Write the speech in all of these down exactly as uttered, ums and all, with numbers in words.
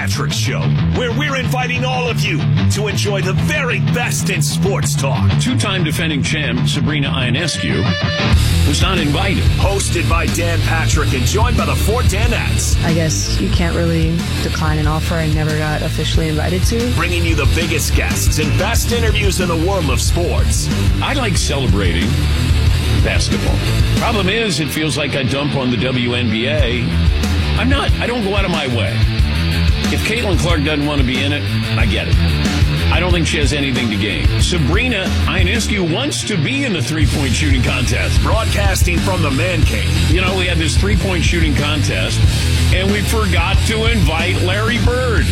Patrick Show, where we're inviting all of you to enjoy the very best in sports talk. Two-time defending champ Sabrina Ionescu was not invited. Hosted by Dan Patrick and joined by the four Danettes. I guess you can't really decline an offer I never got officially invited to. Bringing you the biggest guests and best interviews in the world of sports. I like celebrating basketball. Problem is, it feels like I dump on the W N B A. I'm not, I don't go out of my way. If Caitlin Clark doesn't want to be in it, I get it. I don't think she has anything to gain. Sabrina Ionescu wants to be in the three-point shooting contest. Broadcasting from the Man Cave. You know, we had this three-point shooting contest, and we forgot to invite Larry Bird.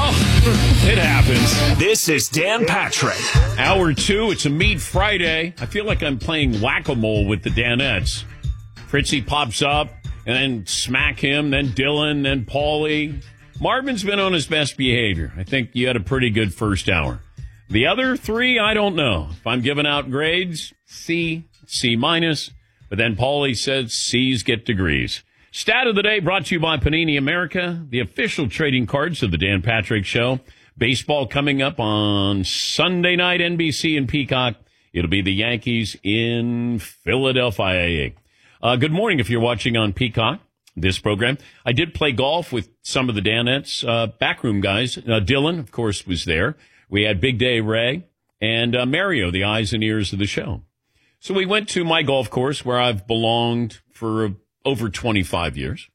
Oh, it happens. This is Dan Patrick. Hour two, it's a Meat Friday. I feel like I'm playing whack-a-mole with the Danettes. Fritzy pops up, and then smack him, then Dylan, then Paulie. Marvin's been on his best behavior. I think you had a pretty good first hour. The other three, I don't know. If I'm giving out grades, C, C minus. But then Paulie said C's get degrees. Stat of the day brought to you by Panini America, the official trading cards of the Dan Patrick Show. Baseball coming up on Sunday night, N B C and Peacock. It'll be the Yankees in Philadelphia. Uh, good morning if you're watching on Peacock. This program. I did play golf with some of the Danettes, uh, backroom guys. Uh, Dylan, of course, was there. We had Big Day Ray and uh, Mario, the eyes and ears of the show. So we went to my golf course where I've belonged for uh, over twenty-five years.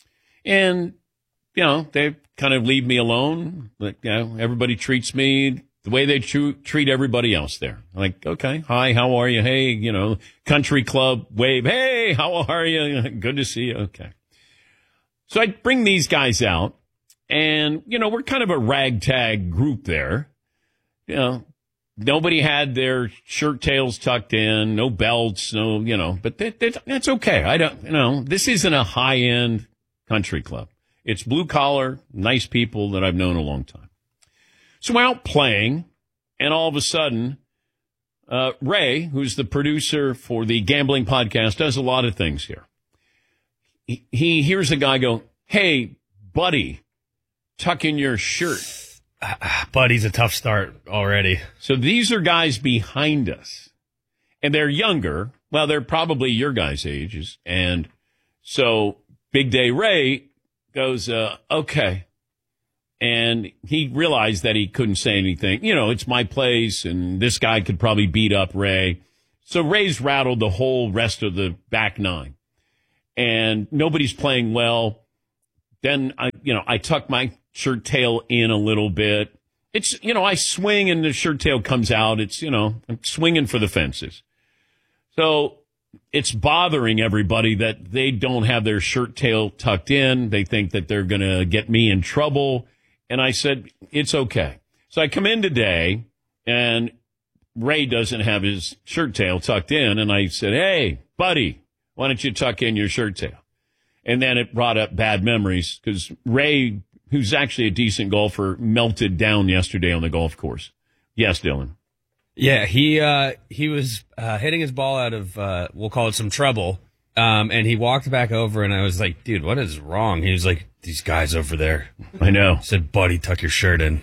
And, you know, they kind of leave me alone. But, you know, everybody treats me the way they tr- treat everybody else there. Like, okay, hi, how are you? Hey, you know, country club wave. Hey, how are you? Good to see you. Okay. So I bring these guys out, and, you know, we're kind of a ragtag group there. You know, nobody had their shirt tails tucked in, no belts, no, you know, but that, that, that's okay. I don't, you know, this isn't a high-end country club. It's blue-collar, nice people that I've known a long time. So we're out playing, and all of a sudden, uh, Ray, who's the producer for the gambling podcast, does a lot of things here. He hears a guy go, hey, buddy, tuck in your shirt. Uh, buddy's a tough start already. So these are guys behind us, and they're younger. Well, they're probably your guys' ages. And so Big Day Ray goes, uh, okay. And he realized that he couldn't say anything. You know, it's my place, and this guy could probably beat up Ray. So Ray's rattled the whole rest of the back nine. And nobody's playing well. Then I, you know, I tuck my shirt tail in a little bit. It's, you know, I swing and the shirt tail comes out. It's, you know, I'm swinging for the fences. So it's bothering everybody that they don't have their shirt tail tucked in. They think that they're going to get me in trouble. And I said, it's okay. So I come in today and Ray doesn't have his shirt tail tucked in. And I said, hey, buddy, why don't you tuck in your shirt tail? And then it brought up bad memories because Ray, who's actually a decent golfer, melted down yesterday on the golf course. Yes, Dylan. Yeah, he uh, he was uh, hitting his ball out of, uh, we'll call it some trouble. Um, and he walked back over and I was like, dude, what is wrong? He was like, these guys over there. I know. I said, buddy, tuck your shirt in.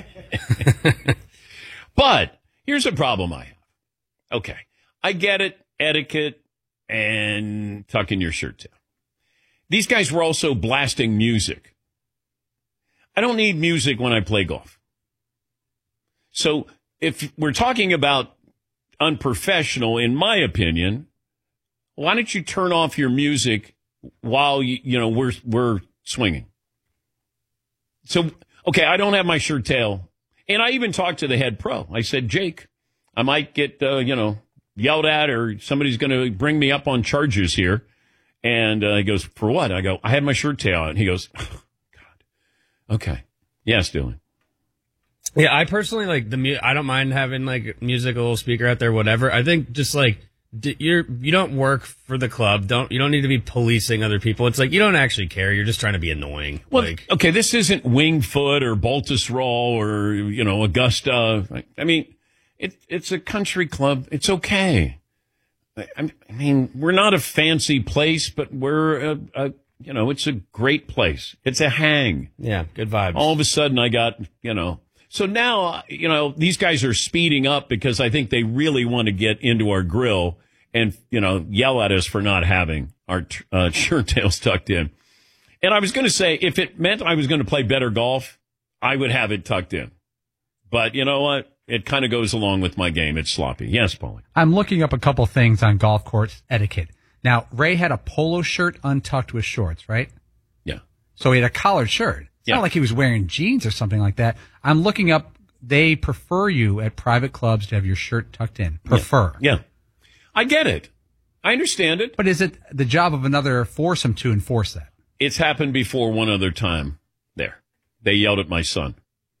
But here's a problem I have. Okay. I get it. Etiquette. And tuck in your shirt tail. These guys were also blasting music. I don't need music when I play golf. So if we're talking about unprofessional, in my opinion, why don't you turn off your music while you, you know we're we're swinging? So okay, I don't have my shirt tail, and I even talked to the head pro. I said, Jake, I might get uh, you know. yelled at or somebody's going to bring me up on charges here. And uh, he goes, for what? I go, I had my shirt tail out. And he goes, oh, God. Okay. Yes, Dylan. Yeah, I personally like the mu- I don't mind having like music, a little speaker out there, whatever. I think just like d- you're, you don't work for the club. Don't, you don't need to be policing other people. It's like, you don't actually care. You're just trying to be annoying. Well, like, okay. This isn't Wingfoot or Baltusrol or, you know, Augusta. I mean, It, it's a country club. It's okay. I, I mean, we're not a fancy place, but we're a, a you know, it's a great place. It's a hang. Yeah, good vibes. All of a sudden I got, you know, so now, you know, these guys are speeding up because I think they really want to get into our grill and, you know, yell at us for not having our uh, shirt tails tucked in. And I was going to say, if it meant I was going to play better golf, I would have it tucked in. But you know what? It kind of goes along with my game. It's sloppy. Yes, Paulie. I'm looking up a couple things on golf course etiquette. Now, Ray had a polo shirt untucked with shorts, right? Yeah. So he had a collared shirt. It's Yeah. not like he was wearing jeans or something like that. I'm looking up, they prefer you at private clubs to have your shirt tucked in. Prefer. Yeah. I get it. I understand it. But is it the job of another foursome to enforce that? It's happened before one other time there. They yelled at my son.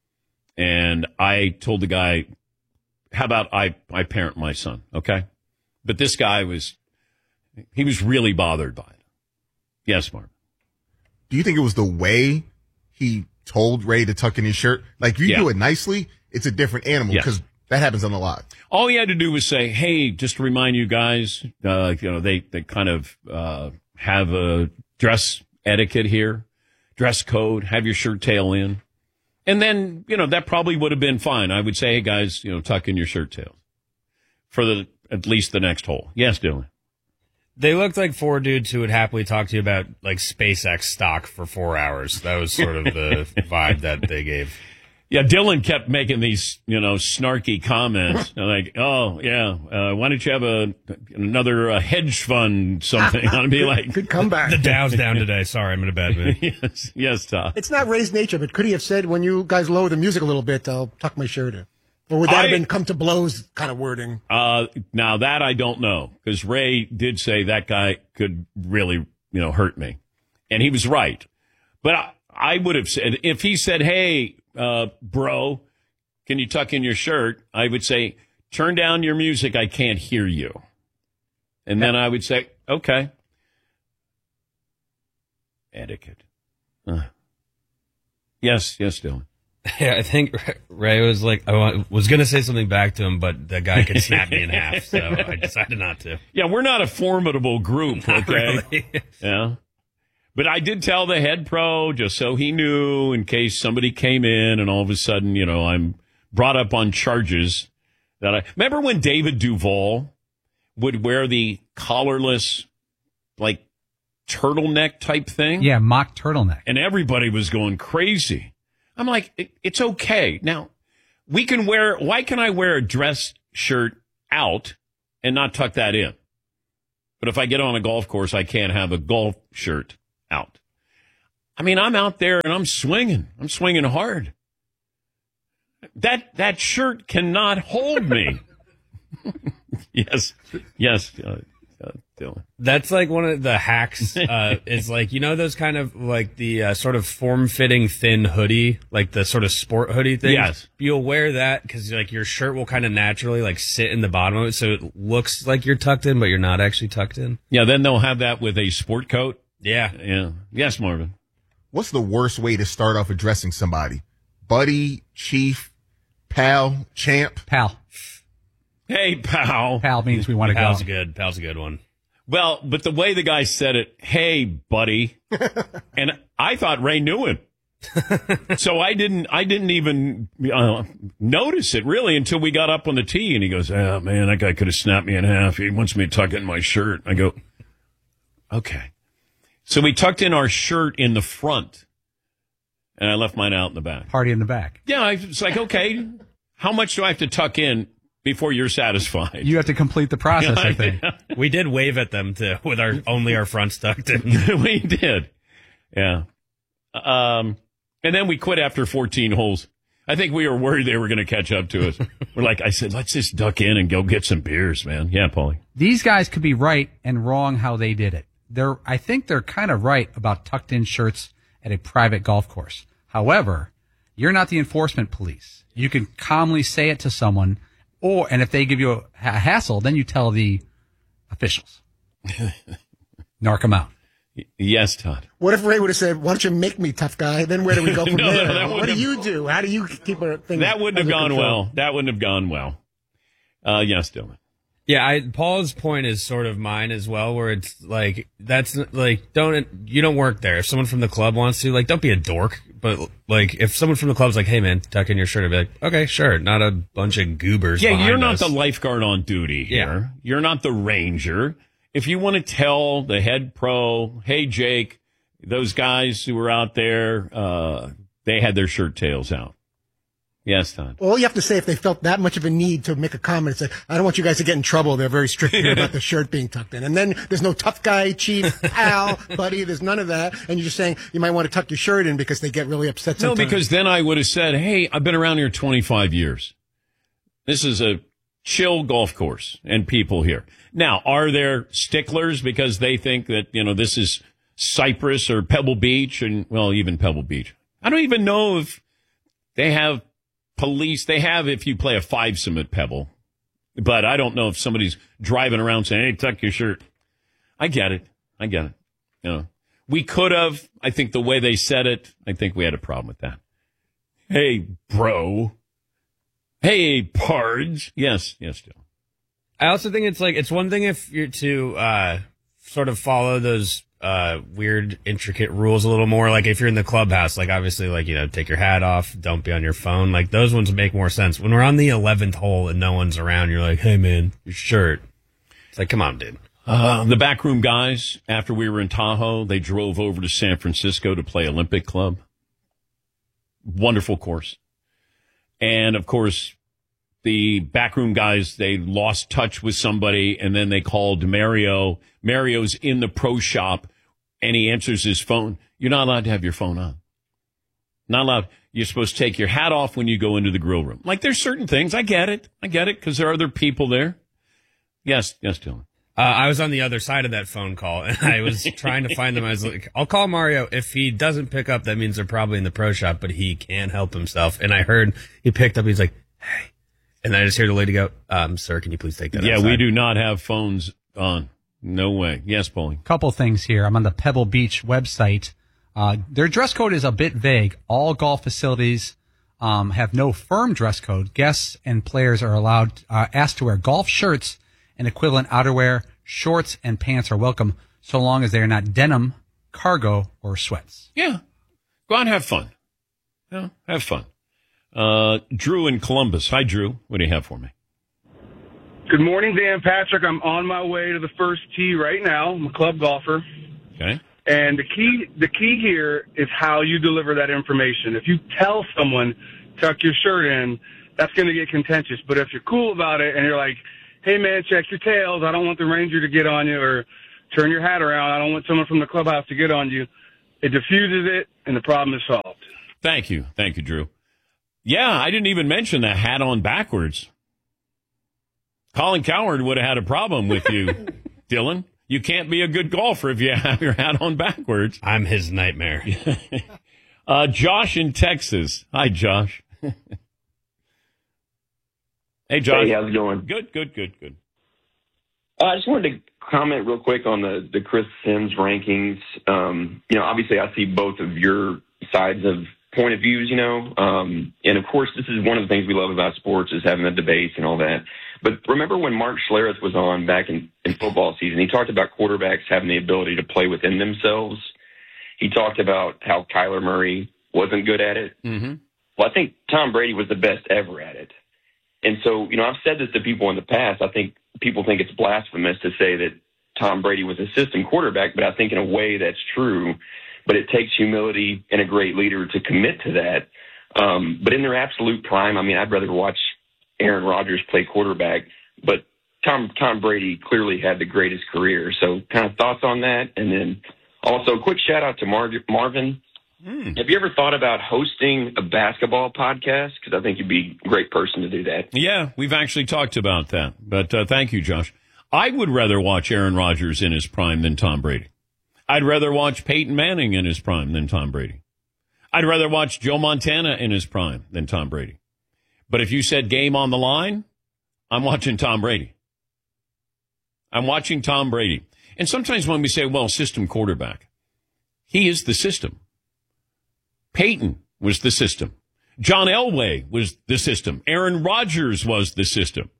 And I told the guy, how about I, I parent my son, okay? But this guy was, he was really bothered by it. Yes, Mark. Do you think it was the way he told Ray to tuck in his shirt? Like, if you Yeah. do it nicely, it's a different animal Yeah. because that happens on a lot. All he had to do was say, hey, just to remind you guys, uh, you know, they, they kind of uh, have a dress etiquette here, dress code, have your shirt tail in. And then, you know, that probably would have been fine. I would say, hey, guys, you know, tuck in your shirt tails for the at least the next hole. Yes, Dylan. They looked like four dudes who would happily talk to you about like SpaceX stock for four hours. That was sort of the vibe that they gave. Yeah, Dylan kept making these, you know, snarky comments like, "Oh, yeah, uh, why don't you have a another uh, hedge fund something?" I'd be like, Good comeback. The Dow's down today. Sorry, I'm in a bad mood. "Yes, yes, Todd." It's not Ray's nature, but could he have said, when you guys lower the music a little bit, I'll tuck my shirt in? Or would that I- have been come to blows kind of wording? Uh, now that I don't know, because Ray did say that guy could really, you know, hurt me, and he was right. But I, I would have said, if he said, "Hey, uh, bro, can you tuck in your shirt?" I would say, "Turn down your music. I can't hear you." And then I would say, "Okay." Etiquette. Uh, yes, yes, Dylan. Yeah, I think Ray was like, I wa- was going to say something back to him, but the guy could snap me in half, so I decided not to. Yeah, we're not a formidable group, Not okay? really. Yeah. But I did tell the head pro just so he knew in case somebody came in and all of a sudden, you know, I'm brought up on charges that I remember when David Duval would wear the collarless, like turtleneck type thing. Yeah, mock turtleneck. And everybody was going crazy. I'm like, it, it's okay. Now, we can wear, why can I wear a dress shirt out and not tuck that in? But if I get on a golf course, I can't have a golf shirt out. I mean, I'm out there and I'm swinging. I'm swinging hard. That that shirt cannot hold me. yes, yes, uh, uh, Dylan. That's like one of the hacks. Uh, is like, you know, those kind of like the uh, sort of form-fitting thin hoodie, like the sort of sport hoodie thing. Yes. You'll wear that because like your shirt will kind of naturally like sit in the bottom of it, so it looks like you're tucked in, but you're not actually tucked in. Yeah, then they'll have that with a sport coat. Yeah. Yeah. Yes, Marvin. What's the worst way to start off addressing somebody? Buddy, chief, pal, champ? Pal. Hey, pal. Pal means we want to go. Pal's good. Pal's a good one. Well, but the way the guy said it, hey, buddy, and I thought Ray knew him. So I didn't, I didn't even uh, notice it really until we got up on the tee and he goes, "Oh man, that guy could have snapped me in half. He wants me to tuck in my shirt." I go, okay. So we tucked in our shirt in the front and I left mine out in the back. Party in the back. Yeah. I was like, okay, how much do I have to tuck in before you're satisfied? You have to complete the process, I think. We did wave at them too, with our only our fronts tucked in. We did. Yeah. Um, and then we quit after fourteen holes. I think we were worried they were going to catch up to us. We're like, I said, let's just duck in and go get some beers, man. Yeah, Paulie. These guys could be right and wrong how they did it. They're, I think they're kind of right about tucked in shirts at a private golf course. However, you're not the enforcement police. You can calmly say it to someone, or, and if they give you a, a hassle, then you tell the officials. Narc them out. Y- Yes, Todd. What if Ray would have said, "Why don't you make me tough guy?" Then where do we go from No, there? that What wouldn't do have- you do? How do you keep a thing? That wouldn't have under gone control? well. That wouldn't have gone well. Uh, yes, Dylan. Yeah, I, Paul's point is sort of mine as well, where it's like, that's like, don't, you don't work there. If someone from the club wants to, like, don't be a dork. But, like, if someone from the club's like, hey, man, tuck in your shirt, I'd be like, okay, sure. Not a bunch of goobers. Yeah, you're not us. the lifeguard on duty here. Yeah. You're not the ranger. If you want to tell the head pro, hey, Jake, those guys who were out there, uh, they had their shirt tails out. Yes, Todd. All you have to say if they felt that much of a need to make a comment, it's like, I don't want you guys to get in trouble. They're very strict here about the shirt being tucked in. And then there's no tough guy, chief, pal, buddy. There's none of that. And you're just saying you might want to tuck your shirt in because they get really upset sometimes. No, because then I would have said, hey, I've been around here twenty-five years. This is a chill golf course and people here. Now, are there sticklers because they think that, you know, this is Cypress or Pebble Beach and, well, even Pebble Beach. I don't even know if they have police. They have if you play a fivesome at Pebble. But I don't know if somebody's driving around saying, hey, tuck your shirt. I get it. I get it. You know, we could have. I think the way they said it, I think we had a problem with that. Hey, bro. Hey, Pards. Yes, yes, Joe. I also think it's like, it's one thing if you're to uh, sort of follow those uh, weird, intricate rules a little more. Like if you're in the clubhouse, like obviously, like, you know, take your hat off, don't be on your phone. Like those ones make more sense. When we're on the eleventh hole and no one's around, you're like, hey, man, your shirt. It's like, come on, dude. Uh, the backroom guys, after we were in Tahoe, they drove over to San Francisco to play Olympic Club. Wonderful course. And, of course, the backroom guys, they lost touch with somebody, and then they called Mario. Mario's in the pro shop, and he answers his phone. You're not allowed to have your phone on. Not allowed. You're supposed to take your hat off when you go into the grill room. Like, there's certain things. I get it. I get it, because there are other people there. Yes, yes, Dylan. Uh, I was on the other side of that phone call, and I was trying to find them. I was like, I'll call Mario. If he doesn't pick up, that means they're probably in the pro shop, but he can't help himself. And I heard he picked up. He's like, hey. And I just hear the lady go, um, sir, can you please take that Yeah, outside? we do not have phones on. No way. Yes, Paulie. Couple things here. I'm on the Pebble Beach website. Uh, their dress code is a bit vague. All golf facilities um, have no firm dress code. Guests and players are allowed, uh, asked to wear golf shirts and equivalent outerwear. Shorts and pants are welcome, so long as they are not denim, cargo, or sweats. Yeah. Go out and have fun. Yeah, have fun. Uh, Drew in Columbus. Hi, Drew. What do you have for me? Good morning, Dan Patrick. I'm on my way to the first tee right now. I'm a club golfer. Okay. And the key, the key here is how you deliver that information. If you tell someone, tuck your shirt in, that's going to get contentious. But if you're cool about it and you're like, hey, man, check your tails. I don't want the ranger to get on you, or turn your hat around. I don't want someone from the clubhouse to get on you. It diffuses it, and the problem is solved. Thank you. Thank you, Drew. Yeah, I didn't even mention the hat on backwards. Colin Cowherd would have had a problem with you, Dylan. You can't be a good golfer if you have your hat on backwards. I'm his nightmare. uh, Josh in Texas. Hi, Josh. Hey, Josh. Hey, how's it going? Good, good, good, good. Uh, I just wanted to comment real quick on the, the Chris Sims rankings. Um, you know, obviously I see both of your sides of point of views, you know. Um, and, of course, this is one of the things we love about sports is having the debates and all that. But remember when Mark Schlereth was on back in, in football season, he talked about quarterbacks having the ability to play within themselves. He talked about how Kyler Murray wasn't good at it. Mm-hmm. Well, I think Tom Brady was the best ever at it. And so, you know, I've said this to people in the past. I think people think it's blasphemous to say that Tom Brady was a system quarterback, but I think in a way that's true. But it takes humility and a great leader to commit to that. Um, but in their absolute prime, I mean, I'd rather watch Aaron Rodgers play quarterback. But Tom Tom Brady clearly had the greatest career. So kind of thoughts on that. And then also quick shout out to Mar- Marvin. Hmm. Have you ever thought about hosting a basketball podcast? Because I think you'd be a great person to do that. Yeah, we've actually talked about that. But uh, thank you, Josh. I would rather watch Aaron Rodgers in his prime than Tom Brady. I'd rather watch Peyton Manning in his prime than Tom Brady. I'd rather watch Joe Montana in his prime than Tom Brady. But if you said game on the line, I'm watching Tom Brady. I'm watching Tom Brady. And sometimes when we say, well, system quarterback, he is the system. Peyton was the system. John Elway was the system. Aaron Rodgers was the system.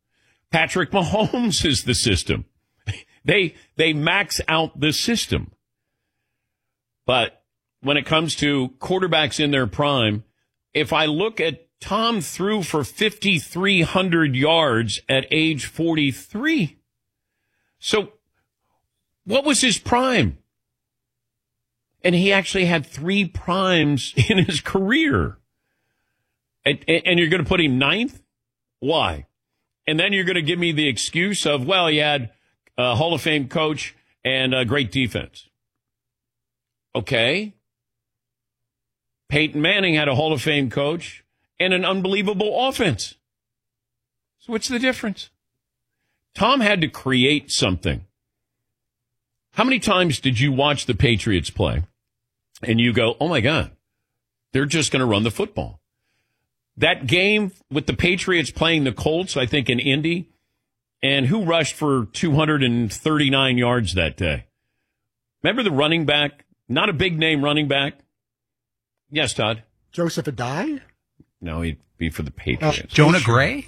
Patrick Mahomes is the system. They they max out the system. But when it comes to quarterbacks in their prime, if I look at Tom threw for fifty-three hundred yards at age forty-three. So what was his prime? And he actually had three primes in his career. And, and you're going to put him ninth? Why? And then you're going to give me the excuse of, well, he had a Hall of Fame coach and a great defense. Okay. Peyton Manning had a Hall of Fame coach and an unbelievable offense. So what's the difference? Tom had to create something. How many times did you watch the Patriots play and you go, oh, my God, they're just going to run the football? That game with the Patriots playing the Colts, I think, in Indy, and who rushed for two hundred thirty-nine yards that day? Remember the running back? Not a big-name running back. Yes, Todd? Joseph Adai? No, he'd be for the Patriots. Uh, Jonah Gray?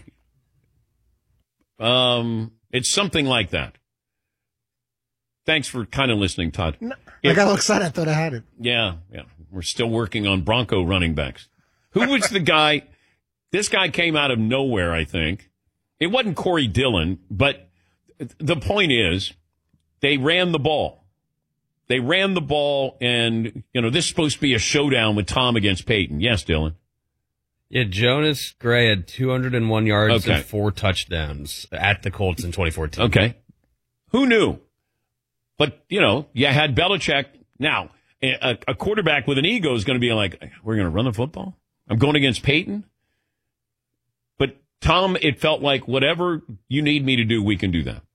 Um, it's something like that. Thanks for kind of listening, Todd. No, I got all excited. I thought I had it. Yeah, yeah. We're still working on Bronco running backs. Who was the guy? This guy came out of nowhere, I think. It wasn't Corey Dillon, but the point is they ran the ball. They ran the ball, and, you know, this is supposed to be a showdown with Tom against Peyton. Yes, Dylan? Yeah, Jonas Gray had two hundred one yards Okay. and four touchdowns at the Colts in twenty fourteen. Okay. Who knew? But, you know, you had Belichick. Now, a, a quarterback with an ego is going to be like, we're going to run the football? I'm going against Peyton? But, Tom, it felt like whatever you need me to do, we can do that.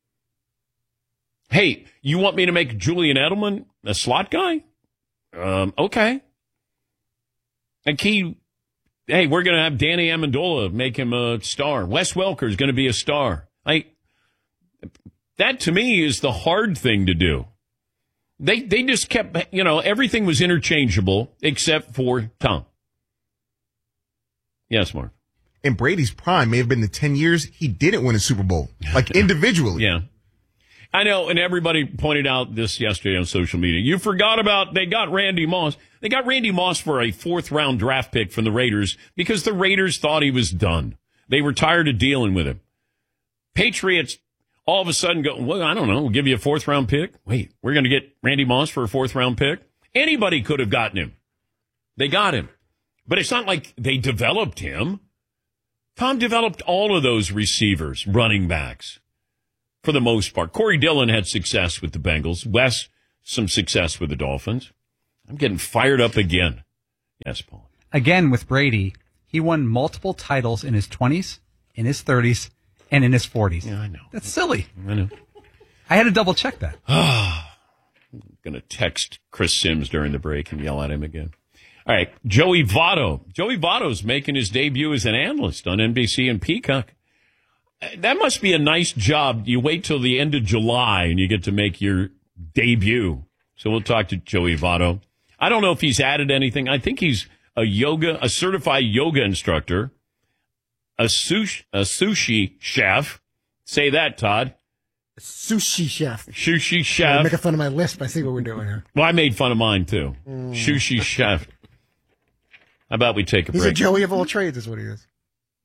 Hey, you want me to make Julian Edelman a slot guy? Um, okay. And Key, hey, we're going to have Danny Amendola make him a star. Wes Welker is going to be a star. I, that, to me, is the hard thing to do. They they just kept, you know, everything was interchangeable except for Tom. Yes, Mark. In Brady's prime, may have been the ten years he didn't win a Super Bowl, like individually. Yeah. I know, and everybody pointed out this yesterday on social media. You forgot about, they got Randy Moss. They got Randy Moss for a fourth-round draft pick from the Raiders because the Raiders thought he was done. They were tired of dealing with him. Patriots all of a sudden go, well, I don't know, we'll give you a fourth-round pick. Wait, we're going to get Randy Moss for a fourth-round pick? Anybody could have gotten him. They got him. But it's not like they developed him. Tom developed all of those receivers, running backs. For the most part. Corey Dillon had success with the Bengals. Wes, some success with the Dolphins. I'm getting fired up again. Yes, Paul. Again, with Brady, he won multiple titles in his twenties, in his thirties, and in his forties. Yeah, I know. That's silly. I know. I had to double check that. I'm going to text Chris Sims during the break and yell at him again. All right, Joey Votto. Joey Votto's making his debut as an analyst on N B C and Peacock. That must be a nice job. You wait till the end of July and you get to make your debut. So we'll talk to Joey Votto. I don't know if he's added anything. I think he's a yoga, a certified yoga instructor, a sushi, a sushi chef. Say that, Todd. Sushi chef. Sushi You're chef. making fun of my list. I see what we're doing here. Well, I made fun of mine too. Mm. Sushi chef. How about we take a He's break? a Joey of all trades, is what he is.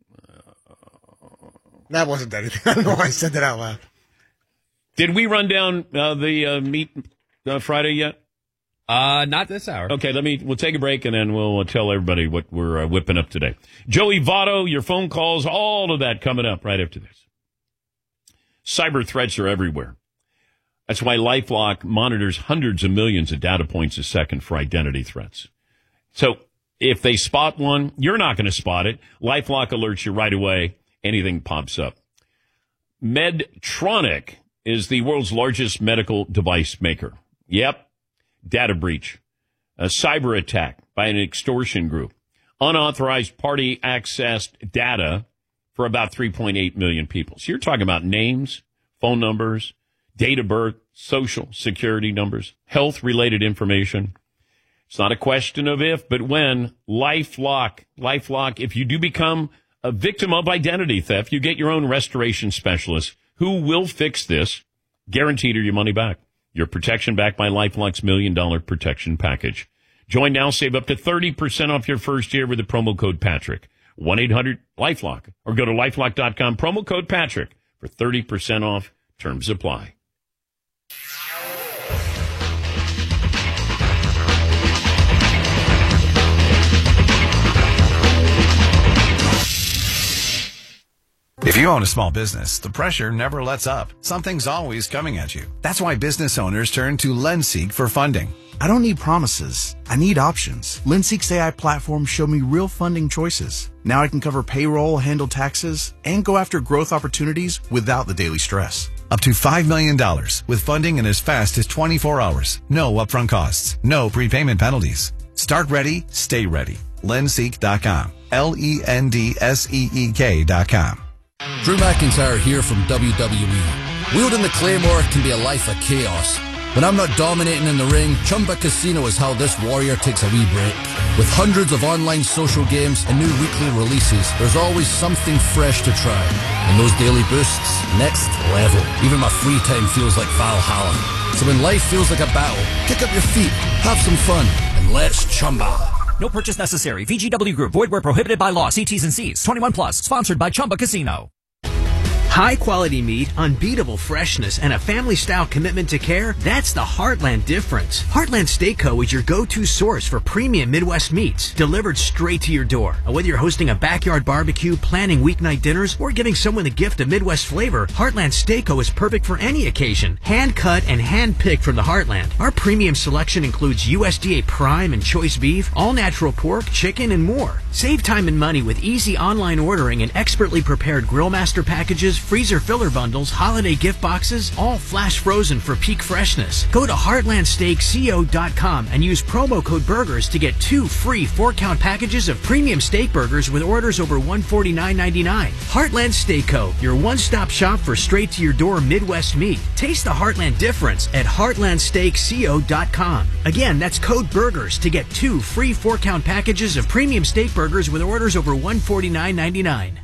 That wasn't anything. I don't know why I said that out loud. Did we run down uh, the uh, meet uh, Friday yet? Uh, not this hour. Okay, let me. We'll take a break and then we'll uh, tell everybody what we're uh, whipping up today. Joey Votto, your phone calls, all of that coming up right after this. Cyber threats are everywhere. That's why LifeLock monitors hundreds of millions of data points a second for identity threats. So if they spot one, you're not going to spot it. LifeLock alerts you right away. Anything pops up. Medtronic is the world's largest medical device maker. Yep. Data breach. A cyber attack by an extortion group. Unauthorized party accessed data for about three point eight million people. So you're talking about names, phone numbers, date of birth, social security numbers, health-related information. It's not a question of if, but when. LifeLock. LifeLock, if you do become a victim of identity theft, you get your own restoration specialist who will fix this, guaranteed or your money back. Your protection backed by LifeLock's Million Dollar Protection Package. Join now, save up to thirty percent off your first year with the promo code Patrick. one eight hundred LifeLock or go to lifelock dot com, promo code Patrick for thirty percent off. Terms apply. If you own a small business, the pressure never lets up. Something's always coming at you. That's why business owners turn to LendSeek for funding. I don't need promises. I need options. LendSeek's A I platform showed me real funding choices. Now I can cover payroll, handle taxes, and go after growth opportunities without the daily stress. Up to five million dollars with funding in as fast as twenty-four hours. No upfront costs. No prepayment penalties. Start ready, stay ready. Lendseek dot com. L E N D S E E K dot com. Drew McIntyre here from W W E. Wielding the Claymore can be a life of chaos. When I'm not dominating in the ring, Chumba Casino is how this warrior takes a wee break. With hundreds of online social games and new weekly releases, there's always something fresh to try. And those daily boosts, next level. Even my free time feels like Valhalla. So when life feels like a battle, kick up your feet, have some fun, and let's Chumba. No purchase necessary. V G W Group. Void where prohibited by law. See T's and C's. twenty-one plus. Sponsored by Chumba Casino. High-quality meat, unbeatable freshness, and a family-style commitment to care, that's the Heartland difference. Heartland Steak Co. is your go-to source for premium Midwest meats, delivered straight to your door. And whether you're hosting a backyard barbecue, planning weeknight dinners, or giving someone the gift of Midwest flavor, Heartland Steak Co. is perfect for any occasion. Hand-cut and hand-picked from the Heartland. Our premium selection includes U S D A prime and choice beef, all-natural pork, chicken, and more. Save time and money with easy online ordering and expertly prepared Grillmaster packages, freezer filler bundles, holiday gift boxes, all flash frozen for peak freshness. Go to heartland steak co dot com and use promo code BURGERS to get two free four-count packages of premium steak burgers with orders over one hundred forty-nine ninety-nine. Heartland Steak Co., your one-stop shop for straight-to-your-door Midwest meat. Taste the Heartland difference at heartland steak co dot com. Again, that's code BURGERS to get two free four-count packages of premium steak burgers with orders over one hundred forty-nine ninety-nine.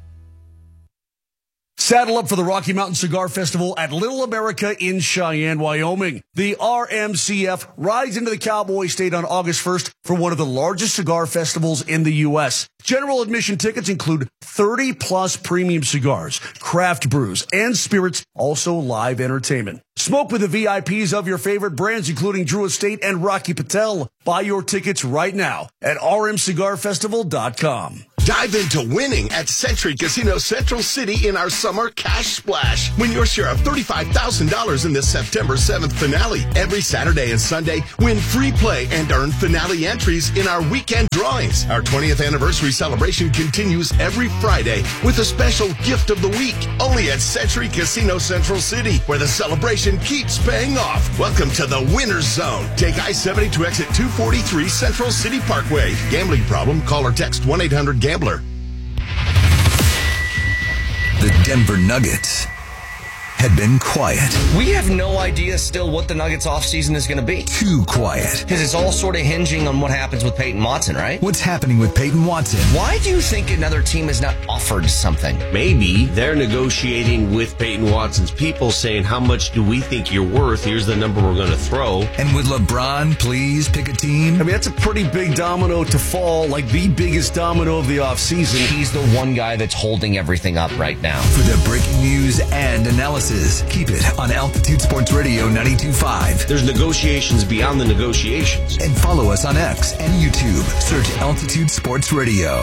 Saddle up for the Rocky Mountain Cigar Festival at Little America in Cheyenne, Wyoming. The R M C F rides into the Cowboy State on August first for one of the largest cigar festivals in the U S. General admission tickets include thirty plus premium cigars, craft brews, and spirits, also live entertainment. Smoke with the V I Ps of your favorite brands, including Drew Estate and Rocky Patel. Buy your tickets right now at r m cigar festival dot com. Dive into winning at Century Casino Central City in our summer cash splash. Win your share of thirty-five thousand dollars in the September seventh finale. Every Saturday and Sunday, win free play and earn finale entries in our weekend drawings. Our twentieth anniversary celebration continues every Friday with a special gift of the week. Only at Century Casino Central City, where the celebration keeps paying off. Welcome to the Winner's Zone. Take I seventy to exit two forty-three Central City Parkway. Gambling problem? Call or text one eight hundred gambler. The Denver Nuggets had been quiet. We have no idea still what the Nuggets offseason is going to be. Too quiet. Because it's all sort of hinging on what happens with Peyton Watson, right? What's happening with Peyton Watson? Why do you think another team has not offered something? Maybe they're negotiating with Peyton Watson's people, saying, how much do we think you're worth? Here's the number we're going to throw. And would LeBron please pick a team? I mean, that's a pretty big domino to fall, like the biggest domino of the offseason. He's the one guy that's holding everything up right now. For the breaking news and analysis, keep it on Altitude Sports Radio ninety-two point five. There's negotiations beyond the negotiations. And follow us on X and YouTube. Search Altitude Sports Radio.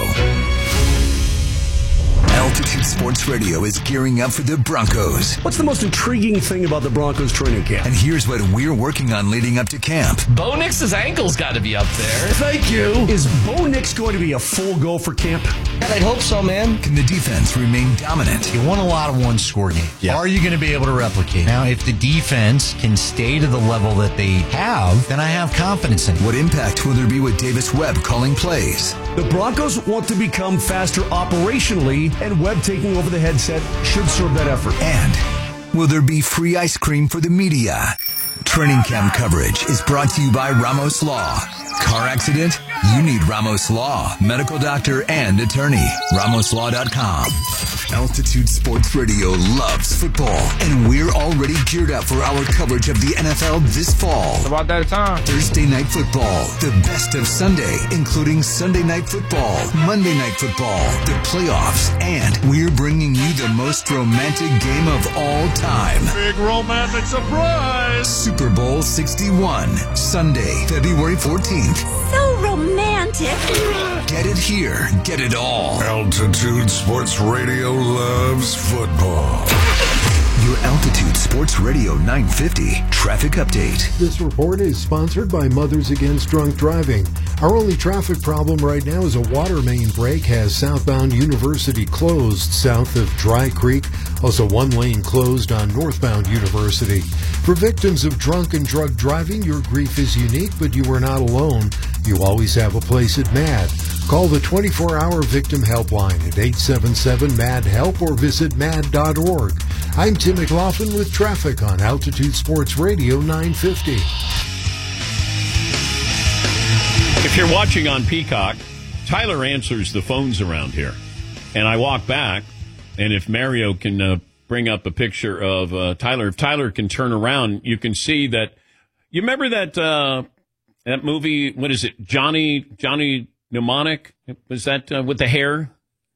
Altitude Sports Radio is gearing up for the Broncos. What's the most intriguing thing about the Broncos training camp? And here's what we're working on leading up to camp. Bo Nix's ankle's got to be up there. Thank you. Is Bo Nix going to be a full go for camp? And I'd hope so, man. Can the defense remain dominant? You won a lot of one-score games. Yeah. Are you going to be able to replicate? Now, if the defense can stay to the level that they have, then I have confidence in it. What impact will there be with Davis Webb calling plays? The Broncos want to become faster operationally, and Webb taking over the headset should serve that effort. And will there be free ice cream for the media? Training camp coverage is brought to you by Ramos Law. Car accident? You need Ramos Law, medical doctor and attorney. Ramos Law dot com. Altitude Sports Radio loves football, and we're already geared up for our coverage of the N F L this fall. It's about that time. Thursday Night Football, the best of Sunday, including Sunday Night Football, Monday Night Football, the playoffs, and we're bringing you the most romantic game of all time. Big romantic surprise. Super Bowl sixty-one, Sunday, February fourteenth. So romantic. Get it here. Get it all. Altitude Sports Radio loves football. Your Altitude Sports Radio nine fifty traffic update. This report is sponsored by Mothers Against Drunk Driving. Our only traffic problem right now is a water main break has southbound University closed south of Dry Creek. Also one lane closed on northbound University. For victims of drunk and drug driving, your grief is unique, but you are not alone. You always have a place at MAD. Call the twenty-four hour victim helpline at eight seven seven M A D help or visit mad dot org. I'm Tim McLaughlin with traffic on Altitude Sports Radio nine fifty. If you're watching on Peacock, Tyler answers the phones around here. And I walk back, and if Mario can uh, bring up a picture of uh, Tyler, if Tyler can turn around, you can see that. You remember that uh, that movie, what is it, Johnny Johnny Mnemonic? Was that uh, with the hair?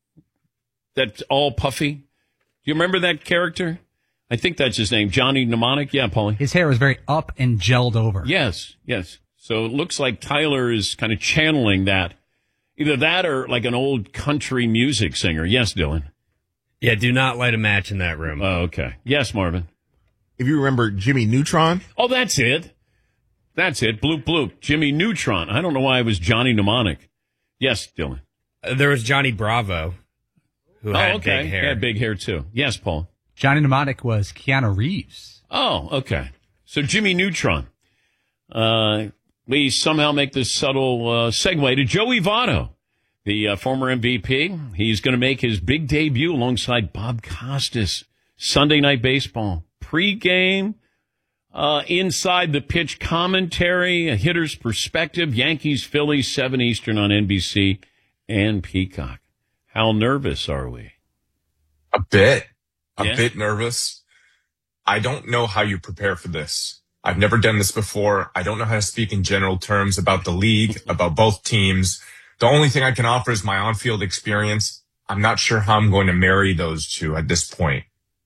That's all puffy? Do you remember that character? I think that's his name, Johnny Mnemonic. Yeah, Paulie. His hair was very up and gelled over. Yes, yes. So it looks like Tyler is kind of channeling that. Either that or like an old country music singer. Yes, Dylan. Yeah, do not light a match in that room. Oh, okay. Yes, Marvin. If you remember Jimmy Neutron. Oh, that's it. That's it. Bloop, bloop. Jimmy Neutron. I don't know why it was Johnny Mnemonic. Yes, Dylan. Uh, there was Johnny Bravo, who oh, had okay. big hair. He had big hair, too. Yes, Paul. Johnny Mnemonic was Keanu Reeves. Oh, okay. So Jimmy Neutron. Uh, we somehow make this subtle uh, segue to Joey Votto, the uh, former M V P. He's going to make his big debut alongside Bob Costas. Sunday Night Baseball. Pre-game, uh, inside the pitch commentary, a hitter's perspective, Yankees, Phillies, seven Eastern on N B C and Peacock. How nervous are we? A bit. A yeah. bit nervous. I don't know how you prepare for this. I've never done this before. I don't know how to speak in general terms about the league, about both teams. The only thing I can offer is my on-field experience. I'm not sure how I'm going to marry those two at this point.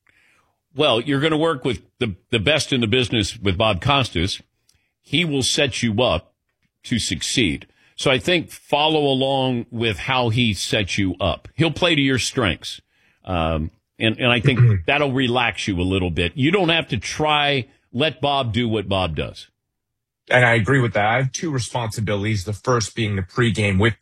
Well, you're going to work with the, the best in the business with Bob Costas. He will set you up to succeed. So I think follow along with how he sets you up. He'll play to your strengths. Um, and, and I think that'll relax you a little bit. You don't have to try, let Bob do what Bob does. And I agree with that. I have two responsibilities. The first being the pregame with